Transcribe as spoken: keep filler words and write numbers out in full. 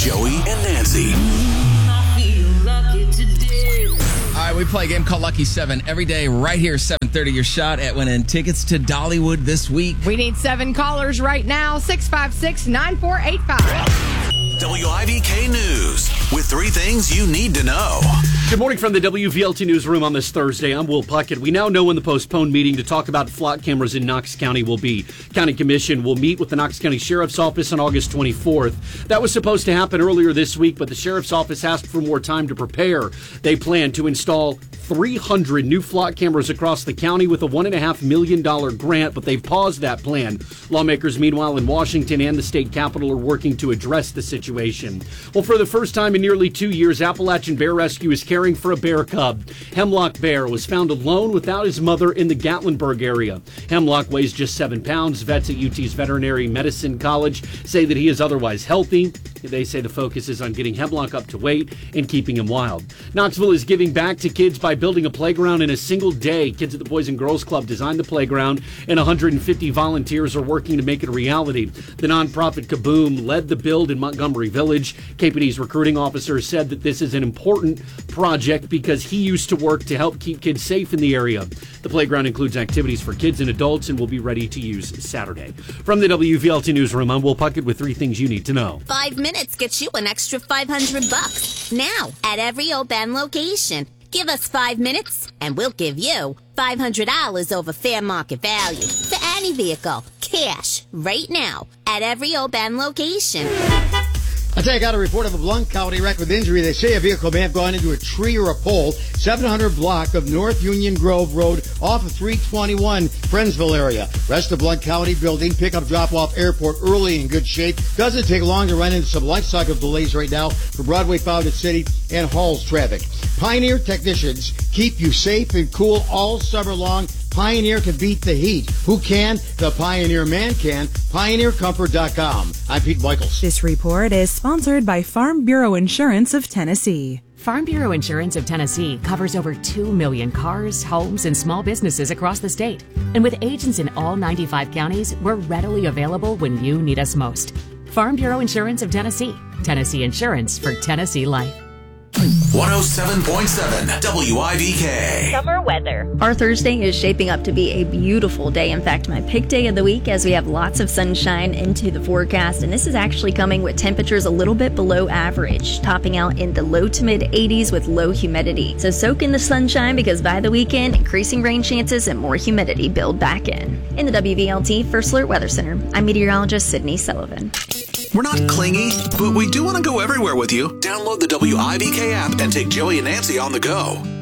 Joey and Nancy. All right, we play a game called Lucky seven every day right here, seven thirty. Your shot at winning tickets to Dollywood this week. We need seven callers right now, six five six, nine four eight five. W I V K News with three things you need to know. Good morning from the W V L T Newsroom on this Thursday. I'm Will Puckett. We now know when the postponed meeting to talk about flock cameras in Knox County will be. County Commission will meet with the Knox County Sheriff's Office on August twenty-fourth. That was supposed to happen earlier this week, but the Sheriff's Office asked for more time to prepare. They plan to install three hundred new flock cameras across the county with a one point five million dollars grant, but they've paused that plan. Lawmakers, meanwhile, in Washington and the state capitol are working to address the situation. Well, for the first time in nearly two years, Appalachian Bear Rescue is caring for a bear cub. Hemlock Bear was found alone without his mother in the Gatlinburg area. Hemlock weighs just seven pounds. Vets at U T's Veterinary Medicine College say that he is otherwise healthy. They say the focus is on getting Hemlock up to weight and keeping him wild. Knoxville is giving back to kids by building a playground in a single day. Kids at the Boys and Girls Club designed the playground, and one hundred fifty volunteers are working to make it a reality. The nonprofit Kaboom led the build in Montgomery Village. K P D's recruiting officer said that this is an important project because he used to work to help keep kids safe in the area. The playground includes activities for kids and adults and will be ready to use Saturday. From the W V L T Newsroom, I'm Will Puckett with three things you need to know. Five minutes gets you an extra five hundred bucks. Now, at every Oban location. Give us five minutes, and we'll give you five hundred dollars over fair market value for any vehicle. Cash, right now, at every Oban location. I tell you, I got a report of a Blount County wreck with injury. They say a vehicle may have gone into a tree or a pole. seven hundred block of North Union Grove Road off of three twenty-one, Friendsville area. Rest of Blount County building, pickup drop-off airport early in good shape. Doesn't take long to run into some life cycle delays right now for Broadway Fountain City and Halls traffic. Pioneer technicians keep you safe and cool all summer long. Pioneer can beat the heat. Who can? The Pioneer man can. Pioneer Comfort dot com. I'm Pete Michaels. This report is sponsored by Farm Bureau Insurance of Tennessee. Farm Bureau Insurance of Tennessee covers over two million cars, homes, and small businesses across the state. And with agents in all ninety-five counties, we're readily available when you need us most. Farm Bureau Insurance of Tennessee. Tennessee Insurance for Tennessee Life. one oh seven point seven W I V K. Summer weather. Our Thursday is shaping up to be a beautiful day. In fact, my pick day of the week as we have lots of sunshine into the forecast. And this is actually coming with temperatures a little bit below average, topping out in the low to mid eighties with low humidity. So soak in the sunshine because by the weekend, increasing rain chances and more humidity build back in. In the W V L T First Alert Weather Center, I'm meteorologist Sydney Sullivan. We're not clingy, but we do want to go everywhere with you. Download the W I V K app and take Joey and Nancy on the go.